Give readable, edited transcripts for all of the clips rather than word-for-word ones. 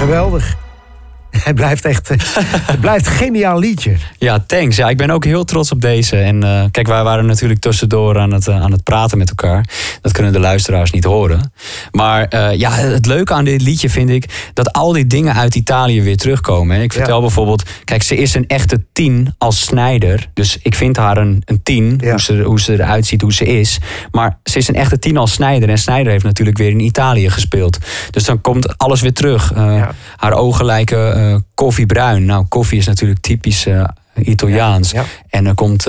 geweldig. Het blijft echt het blijft een geniaal liedje. Ja, thanks. Ja, ik ben ook heel trots op deze. En kijk, wij waren natuurlijk tussendoor aan het praten met elkaar. Dat kunnen de luisteraars niet horen. Maar het leuke aan dit liedje vind ik dat al die dingen uit Italië weer terugkomen. Ik vertel bijvoorbeeld, kijk, ze is een echte 10 als snijder. Dus ik vind haar een 10, hoe ze eruit ziet, hoe ze is. Maar ze is een echte 10 als snijder. En Snijder heeft natuurlijk weer in Italië gespeeld. Dus dan komt alles weer terug. Haar ogen lijken koffiebruin. Nou, koffie is natuurlijk typisch Italiaans. Ja. En er komt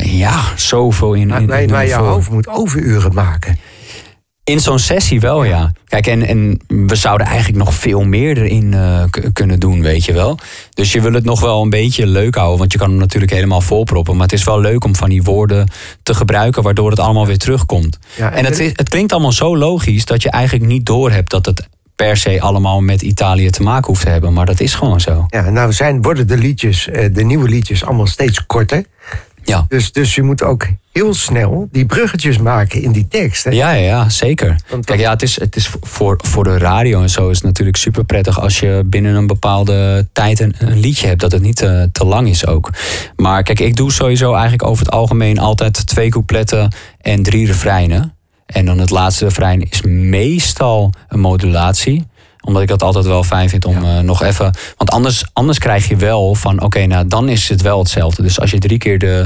zoveel in. Maar jouw hoofd moet overuren maken. In zo'n sessie wel, ja. Kijk, en we zouden eigenlijk nog veel meer erin kunnen doen, weet je wel. Dus je wil het nog wel een beetje leuk houden, want je kan hem natuurlijk helemaal volproppen. Maar het is wel leuk om van die woorden te gebruiken, waardoor het allemaal weer terugkomt. Ja, en het klinkt allemaal zo logisch dat je eigenlijk niet doorhebt dat het per se allemaal met Italië te maken hoeft te hebben. Maar dat is gewoon zo. Ja, nou worden de nieuwe liedjes allemaal steeds korter. Ja. Dus je moet ook heel snel die bruggetjes maken in die tekst. Hè? Ja, zeker. Kijk, het is voor de radio en zo is het natuurlijk super prettig als je binnen een bepaalde tijd een liedje hebt, dat het niet te lang is ook. Maar kijk, ik doe sowieso eigenlijk over het algemeen altijd 2 coupletten en 3 refreinen. En dan het laatste refrein is meestal een modulatie. Omdat ik dat altijd wel fijn vind om nog even. Want anders krijg je wel van oké, dan is het wel hetzelfde. Dus als je 3 keer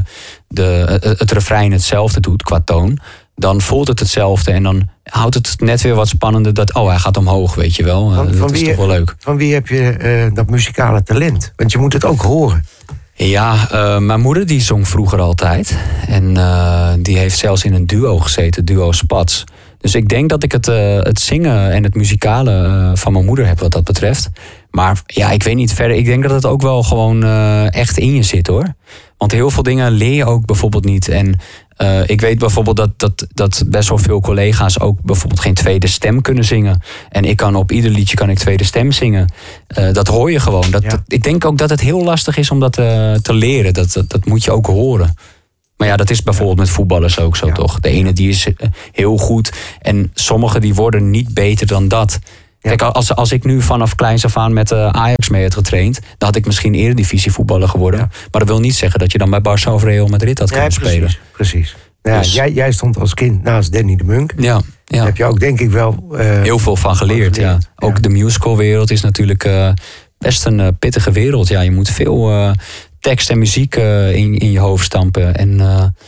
het refrein hetzelfde doet qua toon, dan voelt het hetzelfde. En dan houdt het net weer wat spannender dat hij gaat omhoog, weet je wel. Dat is toch wel leuk. Van wie heb je dat muzikale talent? Want je moet het ook horen. Ja, mijn moeder die zong vroeger altijd. En die heeft zelfs in een duo gezeten, duo Spats. Dus ik denk dat ik het zingen en het muzikale van mijn moeder heb wat dat betreft. Maar ja, ik weet niet verder. Ik denk dat het ook wel gewoon echt in je zit, hoor. Want heel veel dingen leer je ook bijvoorbeeld niet. En ik weet bijvoorbeeld dat best wel veel collega's ook bijvoorbeeld geen tweede stem kunnen zingen. En ik kan op ieder liedje kan ik tweede stem zingen. Dat hoor je gewoon. Ik denk ook dat het heel lastig is om dat te leren. Dat moet je ook horen. Maar ja, dat is bijvoorbeeld met voetballers ook zo, toch? De ene die is heel goed en sommigen die worden niet beter dan dat. Ja. Kijk, als ik nu vanaf kleins af aan met Ajax mee had getraind, dan had ik misschien eredivisie voetballer geworden. Ja. Maar dat wil niet zeggen dat je dan bij Barça of Real Madrid had kunnen spelen. Precies. Ja, dus jij stond als kind naast Danny de Munk. Ja. Daar heb je ook denk ik wel heel veel van geleerd. Ja. Ook de musicalwereld is natuurlijk best een pittige wereld. Ja, je moet veel tekst en muziek in je hoofd stampen. En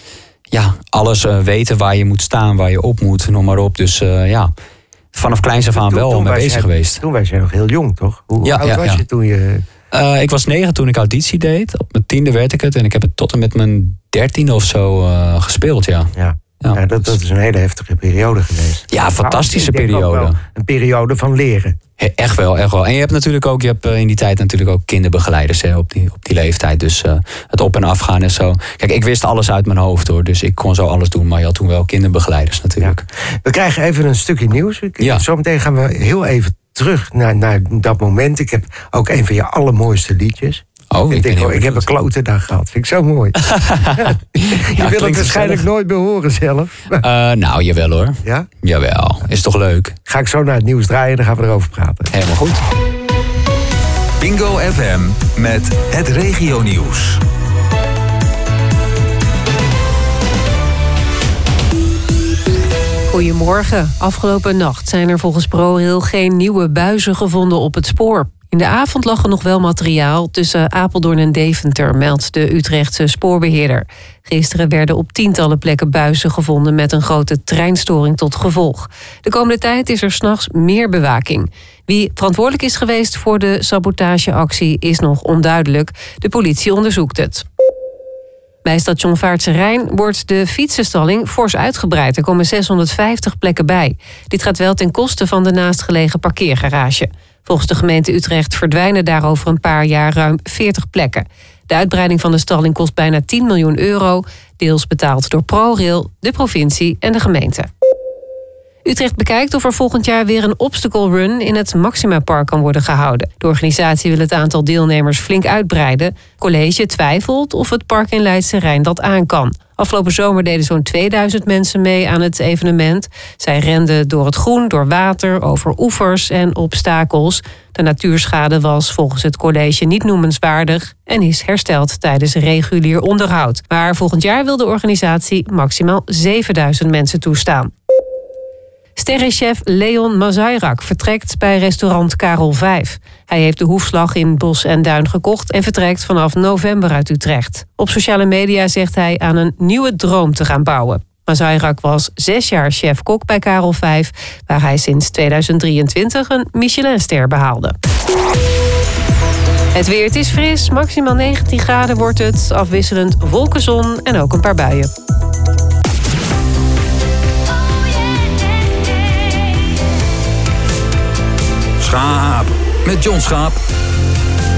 alles weten waar je moet staan, waar je op moet, noem maar op. Dus vanaf kleins af aan wel mee bezig geweest. Toen was jij nog heel jong, toch? Hoe oud was je toen je... Ik was 9 toen ik auditie deed. Op mijn 10e werd ik het. En ik heb het tot en met mijn 13e of zo gespeeld, ja. Ja, dat is een hele heftige periode geweest. Ja, fantastische periode. Een periode van leren. Echt wel, echt wel. En je hebt natuurlijk ook, in die tijd natuurlijk ook kinderbegeleiders op die leeftijd. Dus het op en afgaan en zo. Kijk, ik wist alles uit mijn hoofd, hoor. Dus ik kon zo alles doen. Maar je had toen wel kinderbegeleiders natuurlijk. Ja. We krijgen even een stukje nieuws. Zometeen gaan we heel even terug naar dat moment. Ik heb ook een van je allermooiste liedjes. Ik heb een klote dag gehad. Vind ik zo mooi. Je wil het waarschijnlijk nooit meer horen zelf. Nou, jawel hoor. Ja? Jawel. Is toch leuk? Ga ik zo naar het nieuws draaien, dan gaan we erover praten. Helemaal goed. Bingo FM met het regionieuws. Goedemorgen. Afgelopen nacht zijn er volgens ProRail geen nieuwe buizen gevonden op het spoor. In de avond lag er nog wel materiaal tussen Apeldoorn en Deventer, meldt de Utrechtse spoorbeheerder. Gisteren werden op tientallen plekken buizen gevonden met een grote treinstoring tot gevolg. De komende tijd is er 's nachts meer bewaking. Wie verantwoordelijk is geweest voor de sabotageactie is nog onduidelijk. De politie onderzoekt het. Bij station Vaartse Rijn wordt de fietsenstalling fors uitgebreid. Er komen 650 plekken bij. Dit gaat wel ten koste van de naastgelegen parkeergarage. Volgens de gemeente Utrecht verdwijnen daar over een paar jaar ruim 40 plekken. De uitbreiding van de stalling kost bijna 10 miljoen euro. Deels betaald door ProRail, de provincie en de gemeente. Utrecht bekijkt of er volgend jaar weer een obstacle run in het Maximapark kan worden gehouden. De organisatie wil het aantal deelnemers flink uitbreiden. Het college twijfelt of het park in Leidse Rijn dat aan kan. Afgelopen zomer deden zo'n 2000 mensen mee aan het evenement. Zij renden door het groen, door water, over oevers en obstakels. De natuurschade was volgens het college niet noemenswaardig en is hersteld tijdens regulier onderhoud. Maar volgend jaar wil de organisatie maximaal 7000 mensen toestaan. Sterrenchef Leon Mazairak vertrekt bij restaurant Karel V. Hij heeft de hoefslag in Bos en Duin gekocht en vertrekt vanaf november uit Utrecht. Op sociale media zegt hij aan een nieuwe droom te gaan bouwen. Mazairak was 6 jaar chef-kok bij Karel V, waar hij sinds 2023 een Michelinster behaalde. Het weer, het is fris, maximaal 19 graden wordt het, afwisselend wolkenzon en ook een paar buien. Schaap met John Schaap.